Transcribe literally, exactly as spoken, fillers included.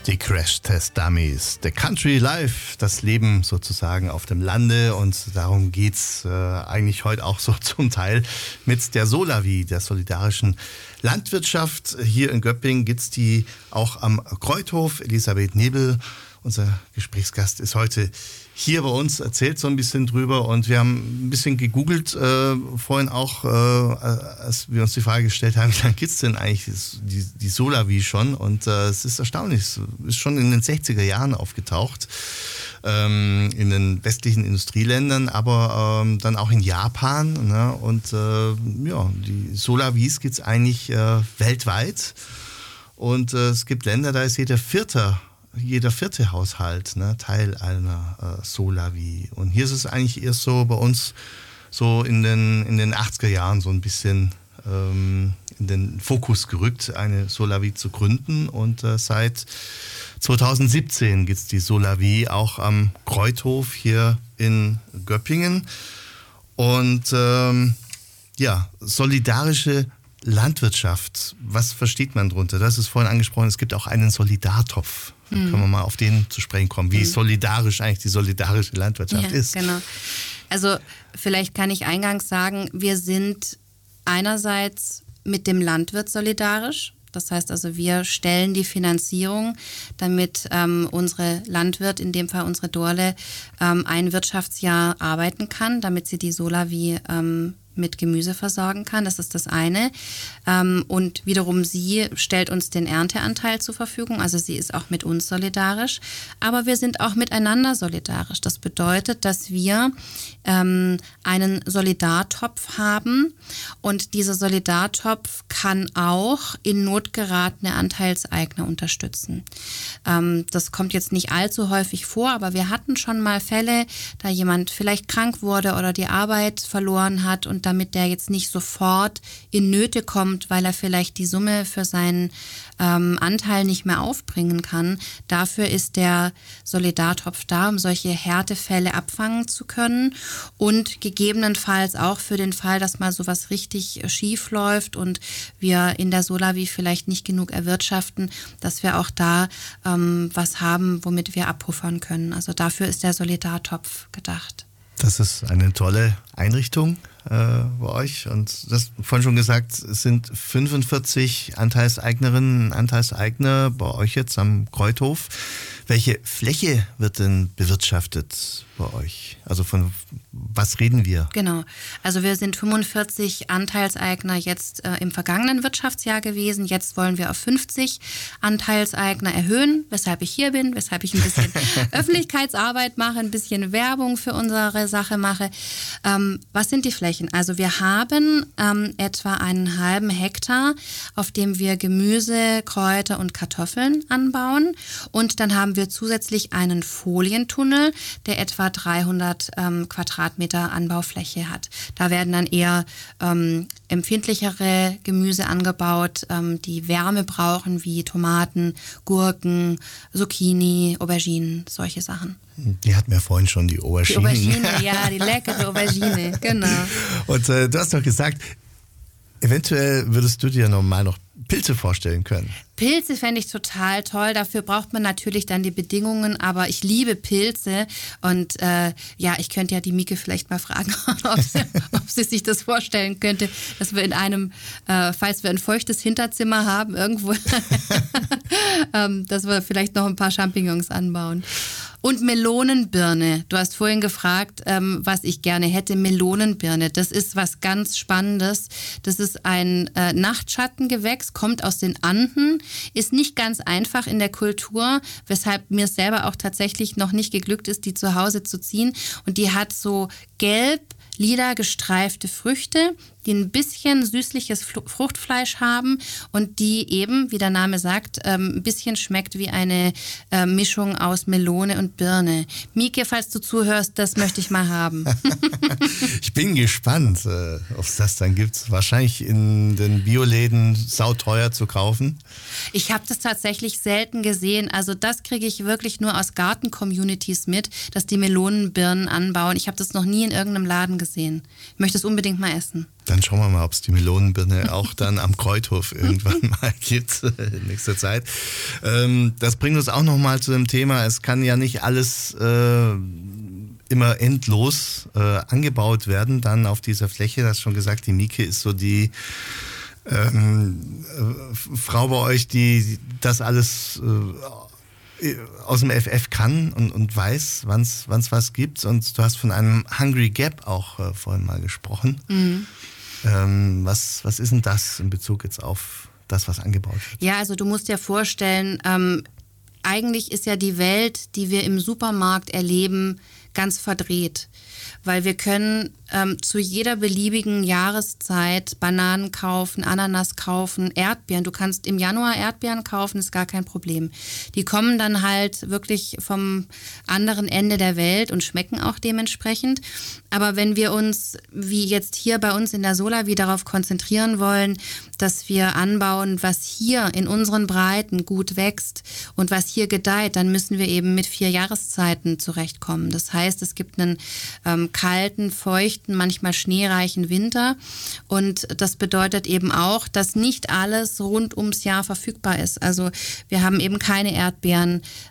Die Crash-Test-Dummies, der Country Life, das Leben sozusagen auf dem Lande, und darum geht's äh, eigentlich heute auch so zum Teil mit der Solawi, der solidarischen Landwirtschaft. Hier in Göppingen gibt's die auch am Kreuthof. Elisabeth Nebel, unser Gesprächsgast, ist heute hier bei uns, erzählt so ein bisschen drüber, und wir haben ein bisschen gegoogelt äh, vorhin auch, äh, als wir uns die Frage gestellt haben, wie lange gibt es denn eigentlich die, die Solawi schon, und äh, es ist erstaunlich, es ist schon in den sechziger Jahren aufgetaucht, ähm, in den westlichen Industrieländern, aber ähm, dann auch in Japan, ne? Und äh, ja, die Solawis gibt es eigentlich äh, weltweit, und äh, es gibt Länder, da ist jeder vierte jeder vierte Haushalt, ne, Teil einer äh, Solawi. Und hier ist es eigentlich erst so bei uns so in den, in den achtziger Jahren so ein bisschen ähm, in den Fokus gerückt, eine Solawi zu gründen. Und äh, seit zweitausendsiebzehn gibt es die Solawi auch am Kreuthof hier in Göppingen. Und ähm, ja, solidarische Landwirtschaft, was versteht man darunter? Das ist vorhin angesprochen, es gibt auch einen Solidartopf. Da können wir mal auf den zu sprechen kommen, wie mhm. solidarisch eigentlich die solidarische Landwirtschaft ja, ist. Genau. Also vielleicht kann ich eingangs sagen, wir sind einerseits mit dem Landwirt solidarisch. Das heißt also, wir stellen die Finanzierung, damit ähm, unsere Landwirt, in dem Fall unsere Dorle, ähm, ein Wirtschaftsjahr arbeiten kann, damit sie die Solawi ähm, mit Gemüse versorgen kann. Das ist das eine. Und wiederum sie stellt uns den Ernteanteil zur Verfügung. Also sie ist auch mit uns solidarisch. Aber wir sind auch miteinander solidarisch. Das bedeutet, dass wir ähm, einen Solidartopf haben. Und dieser Solidartopf kann auch in Not geratene Anteilseigner unterstützen. Ähm, das kommt jetzt nicht allzu häufig vor, aber wir hatten schon mal Fälle, da jemand vielleicht krank wurde oder die Arbeit verloren hat, und damit der jetzt nicht sofort in Nöte kommt, weil er vielleicht die Summe für seinen ähm, Anteil nicht mehr aufbringen kann. Dafür ist der Solidartopf da, um solche Härtefälle abfangen zu können, und gegebenenfalls auch für den Fall, dass mal sowas richtig schief läuft und wir in der Solawi vielleicht nicht genug erwirtschaften, dass wir auch da ähm, was haben, womit wir abpuffern können. Also dafür ist der Solidartopf gedacht. Das ist eine tolle Einrichtung äh, bei euch, und das vorhin schon gesagt, es sind fünfundvierzig Anteilseignerinnen und Anteilseigner bei euch jetzt am Kreuthof. Welche Fläche wird denn bewirtschaftet bei euch? Also von was reden wir? Genau, also wir sind fünfundvierzig Anteilseigner jetzt äh, im vergangenen Wirtschaftsjahr gewesen. Jetzt wollen wir auf fünfzig Anteilseigner erhöhen, weshalb ich hier bin, weshalb ich ein bisschen Öffentlichkeitsarbeit mache, ein bisschen Werbung für unsere Sache mache. Ähm, was sind die Flächen? Also wir haben ähm, etwa einen halben Hektar, auf dem wir Gemüse, Kräuter und Kartoffeln anbauen, und dann haben wir zusätzlich einen Folientunnel, der etwa dreihundert ähm, Quadratmeter Anbaufläche hat. Da werden dann eher ähm, empfindlichere Gemüse angebaut, ähm, die Wärme brauchen, wie Tomaten, Gurken, Zucchini, Auberginen, solche Sachen. Die hatten wir vorhin schon, die Aubergine. Die Aubergine, ja, die leckere Aubergine, genau. Und äh, du hast doch gesagt, eventuell würdest du dir noch mal noch Pilze vorstellen können. Pilze fände ich total toll. Dafür braucht man natürlich dann die Bedingungen, aber ich liebe Pilze, und äh, ja, ich könnte ja die Mieke vielleicht mal fragen, ob sie, ob sie sich das vorstellen könnte, dass wir in einem, äh, falls wir ein feuchtes Hinterzimmer haben, irgendwo, ähm, dass wir vielleicht noch ein paar Champignons anbauen. Und Melonenbirne. Du hast vorhin gefragt, ähm, was ich gerne hätte. Melonenbirne, das ist was ganz Spannendes. Das ist ein äh, Nachtschattengewächs, kommt aus den Anden, ist nicht ganz einfach in der Kultur, weshalb mir selber auch tatsächlich noch nicht geglückt ist, die zu Hause zu ziehen. Und die hat so gelb, lila gestreifte Früchte, die ein bisschen süßliches Fruchtfleisch haben und die eben, wie der Name sagt, ein bisschen schmeckt wie eine Mischung aus Melone und Birne. Mieke, falls du zuhörst, das möchte ich mal haben. Ich bin gespannt, ob es das dann gibt. Wahrscheinlich in den Bioläden sauteuer zu kaufen. Ich habe das tatsächlich selten gesehen. Also das kriege ich wirklich nur aus Garten-Communities mit, dass die Melonenbirnen anbauen. Ich habe das noch nie in irgendeinem Laden gesehen. Ich möchte es unbedingt mal essen. Dann schauen wir mal, ob es die Melonenbirne auch dann am Kreuthof irgendwann mal gibt in nächster Zeit. Ähm, das bringt uns auch nochmal zu dem Thema, es kann ja nicht alles äh, immer endlos äh, angebaut werden dann auf dieser Fläche. Du hast schon gesagt, die Mieke ist so die ähm, äh, Frau bei euch, die das alles äh, aus dem F F kann und, und weiß, wann es was gibt. Und du hast von einem Hungry Gap auch äh, vorhin mal gesprochen. Mhm. Ähm, was, was ist denn das in Bezug jetzt auf das, was angebaut wird? Ja, also du musst dir vorstellen, ähm, eigentlich ist ja die Welt, die wir im Supermarkt erleben, ganz verdreht. Weil wir können ähm, zu jeder beliebigen Jahreszeit Bananen kaufen, Ananas kaufen, Erdbeeren. Du kannst im Januar Erdbeeren kaufen, ist gar kein Problem. Die kommen dann halt wirklich vom anderen Ende der Welt und schmecken auch dementsprechend. Aber wenn wir uns, wie jetzt hier bei uns in der Solawi, darauf konzentrieren wollen, dass wir anbauen, was hier in unseren Breiten gut wächst und was hier gedeiht, dann müssen wir eben mit vier Jahreszeiten zurechtkommen. Das heißt, es gibt einen ähm, kalten, feuchten, manchmal schneereichen Winter. Und das bedeutet eben auch, dass nicht alles rund ums Jahr verfügbar ist. Also wir haben eben keine Erdbeeren